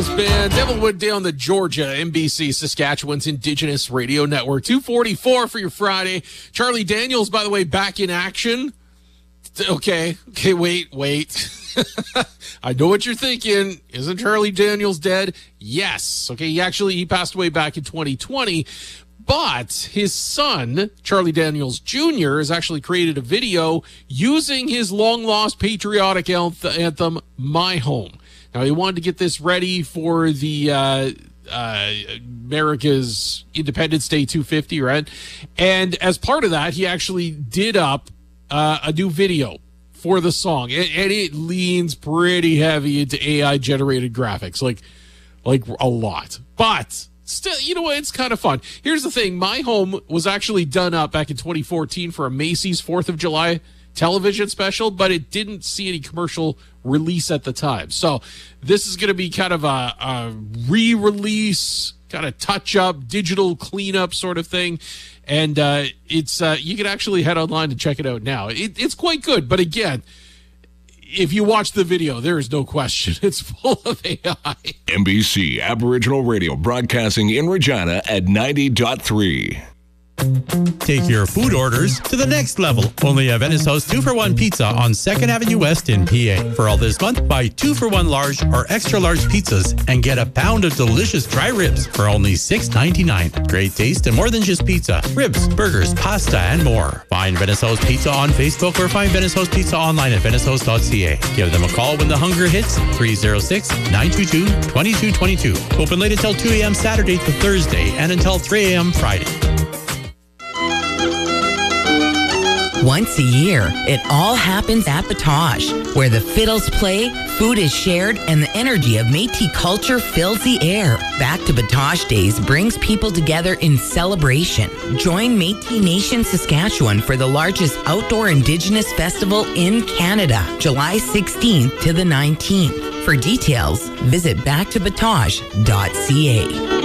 Band, Devilwood Day on the Georgia, NBC, Saskatchewan's Indigenous Radio Network. 2:44 for your Friday. Charlie Daniels, by the way, back in action. Okay, wait. I know what you're thinking. Isn't Charlie Daniels dead? Yes. Okay, he passed away back in 2020. But his son, Charlie Daniels Jr., has actually created a video using his long-lost patriotic anthem, My Home. Now, he wanted to get this ready for the America's Independence Day 250, right? And as part of that, he actually did up a new video for the song. And it leans pretty heavy into AI-generated graphics, like a lot. But still, you know what? It's kind of fun. Here's the thing. My Home was actually done up back in 2014 for a Macy's 4th of July television special, but it didn't see any commercial release at the time. So this is going to be kind of a re-release, kind of touch-up, digital cleanup sort of thing. And it's you can actually head online to check it out now. It's quite good. But again, if you watch the video, there is no question. It's full of AI. NBC Aboriginal Radio, broadcasting in Regina at 90.3. Take your food orders to the next level. Only at Venice House 2-for-1 Pizza on 2nd Avenue West in PA. For all this month, buy 2-for-1 large or extra large pizzas and get a pound of delicious dry ribs for only $6.99. Great taste and more than just pizza. Ribs, burgers, pasta, and more. Find Venice House Pizza on Facebook or find Venice House Pizza online at venicehouse.ca. Give them a call when the hunger hits, 306-922-2222. Open late until 2 a.m. Saturday to Thursday and until 3 a.m. Friday. Once a year, it all happens at Batoche, where the fiddles play, food is shared, and the energy of Métis culture fills the air. Back to Batoche Days brings people together in celebration. Join Métis Nation Saskatchewan for the largest outdoor Indigenous festival in Canada, July 16th to the 19th. For details, visit backtobatoche.ca.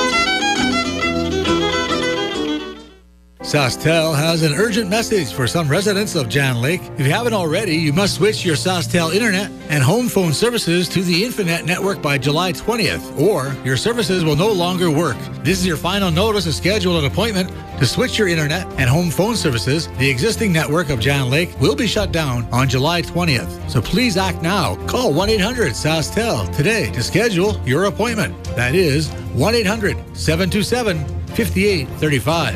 SaskTel has an urgent message for some residents of Jan Lake. If you haven't already, you must switch your SaskTel internet and home phone services to the Infinet network by July 20th, or your services will no longer work. This is your final notice to schedule an appointment to switch your internet and home phone services. The existing network of Jan Lake will be shut down on July 20th. So please act now. Call 1-800-SaskTel today to schedule your appointment. That is 1-800-727-5835.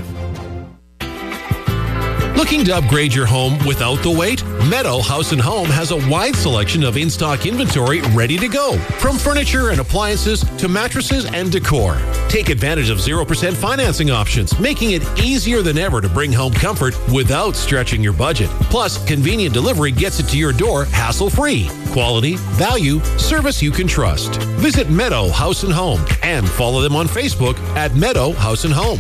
Looking to upgrade your home without the wait? Meadow House & Home has a wide selection of in-stock inventory ready to go. From furniture and appliances to mattresses and decor. Take advantage of 0% financing options, making it easier than ever to bring home comfort without stretching your budget. Plus, convenient delivery gets it to your door hassle-free. Quality, value, service you can trust. Visit Meadow House & Home and follow them on Facebook at Meadow House & Home.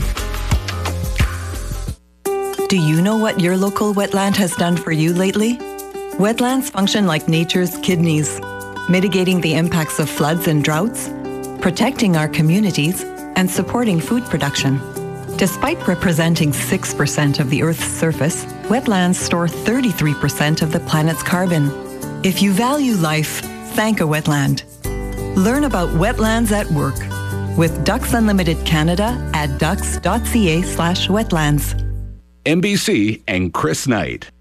Do you know what your local wetland has done for you lately? Wetlands function like nature's kidneys, mitigating the impacts of floods and droughts, protecting our communities, and supporting food production. Despite representing 6% of the Earth's surface, wetlands store 33% of the planet's carbon. If you value life, thank a wetland. Learn about wetlands at work with Ducks Unlimited Canada at ducks.ca/wetlands. NBC and Chris Knight.